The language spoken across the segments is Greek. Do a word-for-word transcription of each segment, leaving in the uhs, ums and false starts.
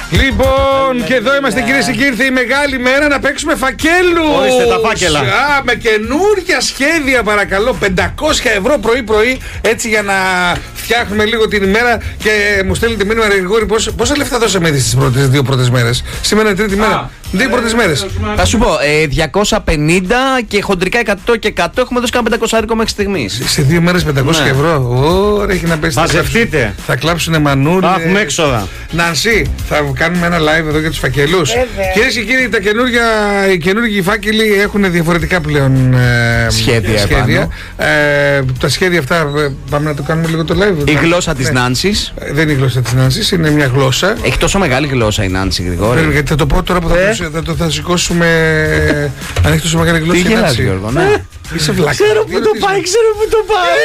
Λοιπόν, και εδώ είμαστε κυρίες και κύριοι. Ήρθε η μεγάλη μέρα να παίξουμε φακέλους. Ορίστε τα φάκελα. Α, με καινούργια σχέδια, παρακαλώ. πεντακόσια ευρώ πρωί-πρωί. Έτσι για να φτιάχνουμε λίγο την ημέρα. Και μου στέλνετε μήνυμα, ρε Γρηγόρη, πόσα λεφτά δώσαμε ήδη στις πρώτες, δύο πρώτες μέρες. Σήμερα είναι τρίτη μέρα. Α, δύο ε, πρώτες ε, μέρες. Θα σου πω, ε, διακόσια πενήντα και χοντρικά εκατό και εκατό έχουμε δώσει κάνα πεντακόσια μέχρι στιγμής. Σε δύο μέρες πεντακόσια ναι. ευρώ. Ωραία, έχει να πέσει. Μαζευτείτε. Θα κλάψουνε μανούλες. Θα έχουμε έξοδα. Νανσί, θα κάνουμε ένα live εδώ για τους φακελούς. Κυρίες και κύριοι, τα καινούργια, οι καινούργιοι φάκελοι έχουν διαφορετικά πλέον ε, σχέδια. σχέδια. Ε, τα σχέδια αυτά, πάμε να το κάνουμε λίγο το live. Η γλώσσα της Νάνσης. Ε, δεν είναι η γλώσσα της Νάνσης, είναι μια γλώσσα. Έχει τόσο μεγάλη γλώσσα η Νάνση, Γρηγόρη. Γιατί θα το πω τώρα που θα, ε? θα, το, θα σηκώσουμε. Αν έχει τόσο μεγάλη γλώσσα. Τι γελάς, Γιώργο, ναι. Είσαι βλάκα. Ξέρω που το πάει, ξέρω που το πάει.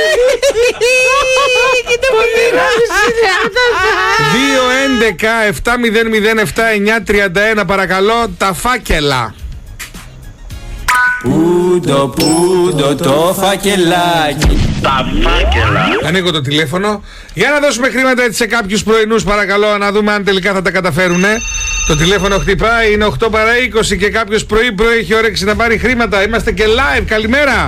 δύο έντεκα επτά μηδέν μηδέν επτά εννιά τριάντα ένα παρακαλώ, τα φάκελα. Πούντο, πούντο το φακελάκι. Τα φάκελα. Ανοίγω το τηλέφωνο για να δώσουμε χρήματα έτσι σε κάποιους πρωινούς, παρακαλώ, να δούμε αν τελικά θα τα καταφέρουνε. Το τηλέφωνο χτυπάει, είναι οκτώ παρά είκοσι και κάποιος πρωί-πρωί έχει όρεξη να πάρει χρήματα. Είμαστε και live, καλημέρα.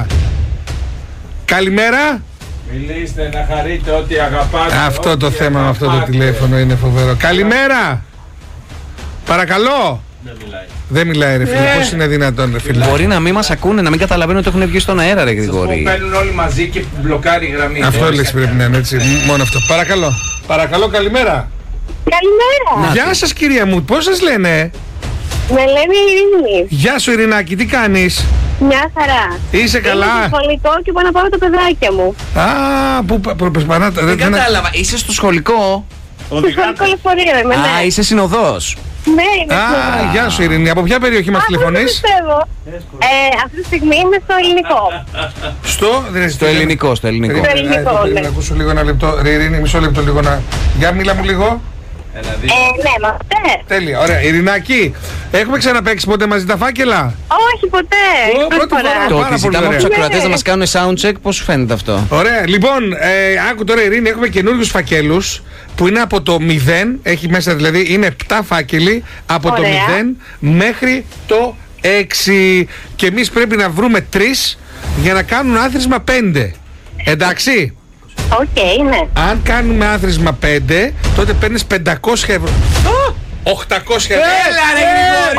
Καλημέρα. Μιλήστε να χαρείτε ό,τι αγαπάτε. Αυτό ό,τι το θέμα με αυτό το αγαπάτε. τηλέφωνο είναι φοβερό. Καλημέρα. Παρακαλώ. Δεν μιλάει. Δεν μιλάει ρε φίλε, yeah. Πώς είναι δυνατόν ρε φίλε. Μπορεί να μην μας ακούνε, να μην καταλαβαίνουν ότι έχουν βγει στον αέρα ρε Γρηγόρη. Που παίρνουν όλοι μαζί και μπλοκάρει η γραμμή. Αυτό λες πρέπει να είναι έτσι, μόνο αυτό. Παρακαλώ. Παρακαλώ, καλημέρα. Καλημέρα. Γεια σας κυρία μου, πώς σας λένε? Με λένε Ειρήνη. Γεια σου Ειρηνάκη, τι κάνεις? Μια χαρά. Είσαι καλά? Είμαι στο σχολικό και πάω να πάω τα παιδάκια μου. Α, που προσπανάτε. Δεν κατάλαβα, είσαι στο σχολικό? Στο σχολικό λεωφορείο είμαι, ναι. Α, είσαι συνοδός. Ναι, είμαι συνοδός. Α, γεια σου Ειρήνη, από ποια περιοχή μας τηλεφωνείς? Ε, αυτή τη στιγμή είμαι στο ελληνικό. Στο, δεν είναι στο ελληνικό, στο ελληνικό. Στο ελληνικό, ναι. Να ακούσω λίγο ένα λεπτό, ρε Ειρήνη, μισό λεπτό λίγο να... Για μίλα μου λίγο. Ε, ναι, μα ναι. Τέλεια, ωραία. Ειρηνάκη, έχουμε ξαναπαίξει ποτέ μαζί τα φάκελα? Όχι, ποτέ. Ω, πρώτη φορά. Το Πάρα ότι πολύ ζητάμε από ωραία. τους ακροατές να μας κάνουν soundcheck, πώς σου φαίνεται αυτό? Ωραία, λοιπόν, ε, άκου τώρα Ειρήνη, έχουμε καινούριους φακέλους που είναι από το μηδέν, έχει μέσα δηλαδή, είναι επτά φάκελοι από ωραία. το μηδέν μέχρι το έξι. Και εμείς πρέπει να βρούμε τρεις για να κάνουν άθροισμα πέντε. Εντάξει. Οκ, okay, ναι. Αν κάνουμε άθροισμα πέντε, τότε παίρνεις πεντακόσια ευρώ. οκτακόσια ευρώ. Έλα ρε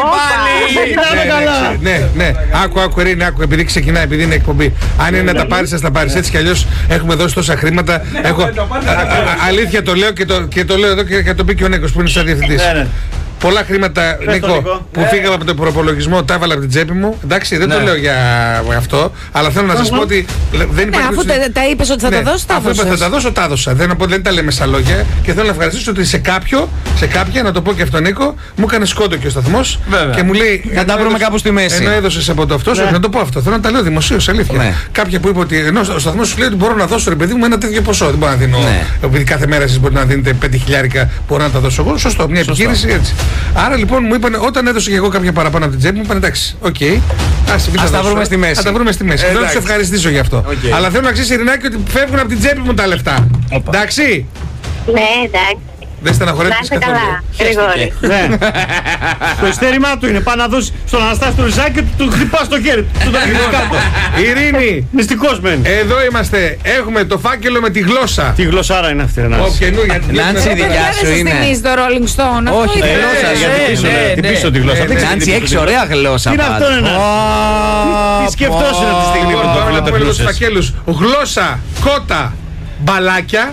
Γρηγόρη πάλι! Ναι, ναι, ναι. Άκου, άκου, Ειρήνη, άκου, επειδή ξεκινάει, επειδή είναι εκπομπή. Αν είναι να τα πάρεις, θα τα πάρεις. Έτσι κι αλλιώς έχουμε δώσει τόσα χρήματα. Έχω, αλήθεια το λέω και το, και το λέω εδώ και θα το πει και ο Νίκος που είναι σαν διευθυντής. Πολλά χρήματα, Νίκο, που φύγαμε από τον προπολογισμό, τα έβαλα από την τσέπη μου. Εντάξει, δεν το λέω για αυτό, αλλά θέλω να σας πω ότι δεν υπάρχει. Αφού τα είπες ότι θα τα δώσεις, τα Αφού είπα θα τα δώσω, τα έδωσα. Δεν τα λέμε σαν λόγια και θέλω να ευχαριστήσω ότι σε κάποιο, σε κάποια, να το πω και αυτό Νίκο, μου έκανε σκόντο και ο σταθμός και μου λέει. Να τα βρούμε κάπου στη μέση. Ενώ έδωσες από το αυτό, όχι να το πω αυτό. Θέλω να τα λέω δημοσίως, αλήθεια. Κάποια που είπε ότι ενώ ο σταθμός σου λέει ότι μπορώ να δώσω ρε παιδί μου ένα τέτοιο ποσό. Δεν μπορώ να δίνω. Επειδή κάθε μέρα εσείς μπορείτε να δίνετε πέντε χιλιάρικα, μπορώ να τα δώσω εγώ. Σωστό, μια επιχείρηση έτσι. Άρα λοιπόν μου είπαν, όταν έδωσα και εγώ κάποια παραπάνω από την τσέπη μου, είπαν εντάξει, οκ. Okay, ας ας τα βρούμε στη μέση. Α τα βρούμε στη μέση. Θέλω να του ευχαριστήσω γι' αυτό. Okay. Αλλά θέλω να ξέρει, Ειρηνάκη, ότι φεύγουν από την τσέπη μου τα λεφτά. Οπα. Εντάξει. Ναι, εντάξει. Δεν στεναχωρέθηκες καθόλου? Γρηγόρη. Ναι. Το ειστέρημά του είναι πάνω να δώσει στον Αναστάση το ριζάκι και του χτυπά στο χέρι του. Ειρήνη, μυστικός μένει. Εδώ είμαστε. Έχουμε το φάκελο με τη γλώσσα. Τι γλωσσάρα είναι αυτή, Νάνση? Νάνση, δικιά σου είναι. Δεν θυμίζει το Rolling Stone. Όχι, γλώσσα. Γιατί πίσω τη γλώσσα. Νάνση, έχεις ωραία γλώσσα. Τι είναι αυτό, είναι? Τι σκεφτόσαι τη στιγμή που το φιλοτεχνούσες? Γλώσσα, κότα, μπαλάκια.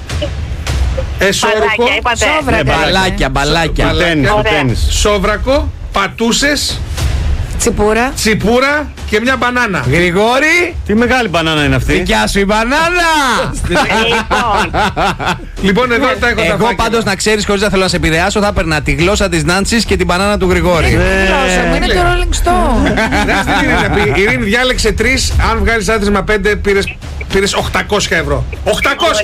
Εσόρουκο, μπαλάκια, μπαλάκια, σόβρακο, πατούσες, τσιπούρα, τσιπούρα και μια μπανάνα. Γρηγόρη, τι μεγάλη μπανάνα είναι αυτή? δικιά σου η μπανάνα. Λοιπόν, εδώ τα έχω. Εγώ πάντως να ξέρεις, χωρίς να θέλω να σε επηρεάσω, θα έπαιρνα τη γλώσσα της Νάνσης και την μπανάνα του Γρηγόρη. Η γλώσσα μου είναι το Rolling Stone. Η Ειρήνη διάλεξε τρεις. Αν βγάλεις άθροισμα πέντε, πήρες οκτακόσια ευρώ. οκτακόσια!